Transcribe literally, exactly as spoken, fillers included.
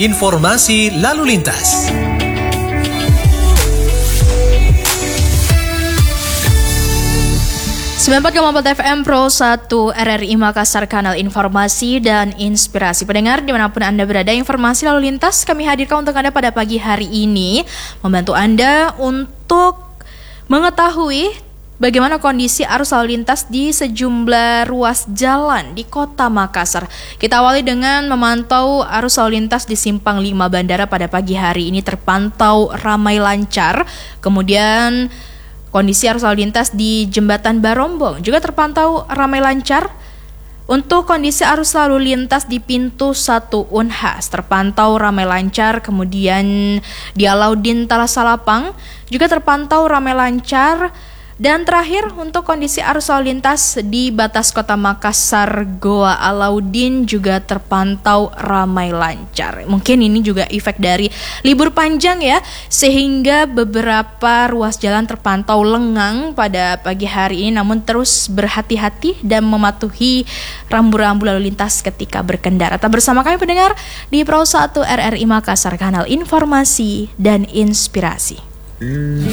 informasi lalu lintas. sembilan puluh empat koma empat F M Pro satu R R I Makassar, kanal informasi dan inspirasi. Pendengar dimanapun Anda berada, informasi lalu lintas kami hadirkan untuk Anda pada pagi hari ini, membantu Anda untuk mengetahui bagaimana kondisi arus lalu lintas di sejumlah ruas jalan di kota Makassar. Kita awali dengan memantau arus lalu lintas di Simpang lima Bandara pada pagi hari ini terpantau ramai lancar. Kemudian kondisi arus lalu lintas di Jembatan Barombong juga terpantau ramai lancar. Untuk kondisi arus lalu lintas di pintu satu Unhas terpantau ramai lancar. Kemudian di Alauddin Talasalapang juga terpantau ramai lancar. Dan terakhir untuk kondisi arus lalu lintas di batas kota Makassar, Goa Alauddin juga terpantau ramai lancar. Mungkin ini juga efek dari libur panjang ya, sehingga beberapa ruas jalan terpantau lengang pada pagi hari ini. Namun terus berhati-hati dan mematuhi rambu-rambu lalu lintas ketika berkendara. Tetap bersama kami pendengar di Pro satu R R I Makassar, kanal informasi dan inspirasi.